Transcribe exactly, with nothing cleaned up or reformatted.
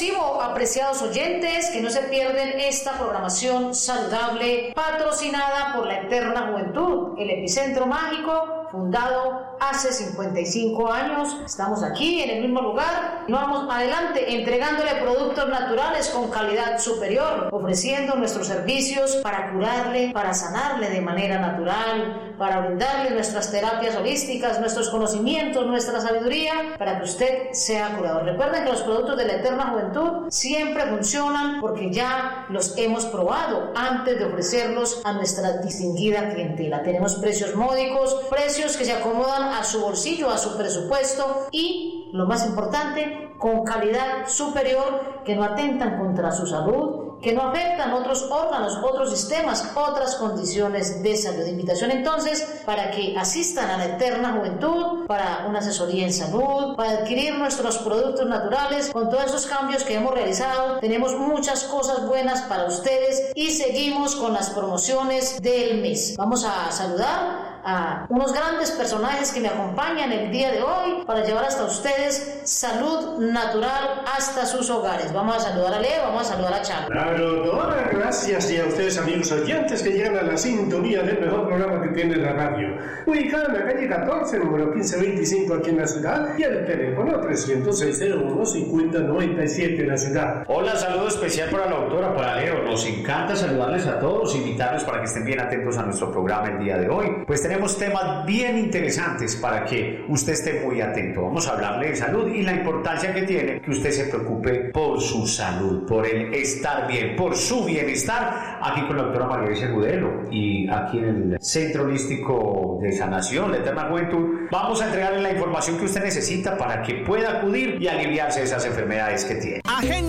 Sibo, apreciados oyentes, que no se pierden esta programación saludable patrocinada por la Eterna Juventud, el epicentro mágico fundado hace cincuenta y cinco años. Estamos aquí en el mismo lugar y vamos adelante entregándole productos naturales con calidad superior, ofreciendo nuestros servicios para curarle, para sanarle de manera natural, para brindarle nuestras terapias holísticas, nuestros conocimientos, nuestra sabiduría, para que usted sea curador. Recuerden que los productos de la Eterna Juventud siempre funcionan porque ya los hemos probado antes de ofrecerlos a nuestra distinguida clientela. Tenemos precios módicos, precios que se acomodan a su bolsillo, a su presupuesto y, lo más importante, con calidad superior, que no atentan contra su salud, que no afectan otros órganos, otros sistemas, otras condiciones de salud. Invitación entonces para que asistan a la Eterna Juventud para una asesoría en salud, para adquirir nuestros productos naturales. Con todos esos cambios que hemos realizado, tenemos muchas cosas buenas para ustedes y seguimos con las promociones del mes. Vamos a saludar a unos grandes personajes que me acompañan el día de hoy para llevar hasta ustedes salud natural hasta sus hogares. Vamos a saludar a Leo, vamos a saludar a Chalo. Claro, doctora, gracias, y a ustedes, amigos oyentes, que llegan a la sintonía del mejor programa que tiene la radio, ubicado en la calle catorce, número quince veinticinco aquí en la ciudad, y el teléfono trescientos seis cero uno cincuenta noventa y siete en la ciudad. Hola, saludo especial para la doctora, para Leo. Nos encanta saludarles a todos, invitarlos para que estén bien atentos a nuestro programa el día de hoy. Pues tenemos temas bien interesantes para que usted esté muy atento. Vamos a hablarle de salud y la importancia que tiene que usted se preocupe por su salud, por el estar bien, por su bienestar, aquí con la doctora María Luisa Gudelo y aquí en el Centro Holístico de Sanación, la Eterna Juventud. Vamos a entregarle la información que usted necesita para que pueda acudir y aliviarse de esas enfermedades que tiene. Agenda